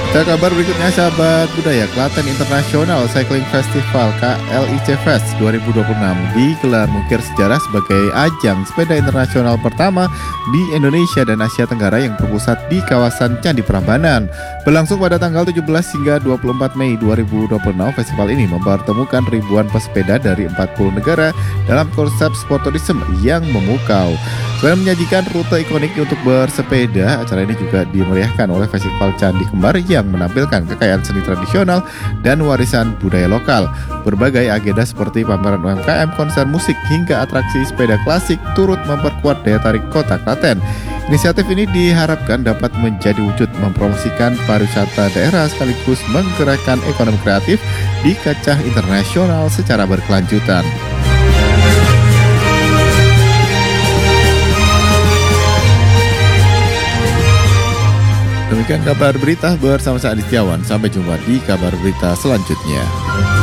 Ke kabar berikutnya sahabat budaya, Klaten International Cycling Festival KLIC Fest 2026 digelar mengukir sejarah sebagai ajang sepeda internasional pertama di Indonesia dan Asia Tenggara yang berpusat di kawasan Candi Prambanan. Berlangsung pada tanggal 17 hingga 24 Mei 2026, festival ini mempertemukan ribuan pesepeda dari 40 negara dalam konsep sport tourism yang memukau. Selain menyajikan rute ikonik untuk bersepeda, acara ini juga dimeriahkan oleh Festival Candi Kembar yang menampilkan kekayaan seni tradisional dan warisan budaya lokal. Berbagai agenda seperti pameran UMKM, konser musik, hingga atraksi sepeda klasik turut memperkuat daya tarik kota Klaten. Inisiatif ini diharapkan dapat menjadi wujud mempromosikan pariwisata daerah sekaligus menggerakkan ekonomi kreatif di kancah internasional secara berkelanjutan. Demikian kabar berita bersama saya Adi Setiawan. Sampai jumpa di kabar berita selanjutnya.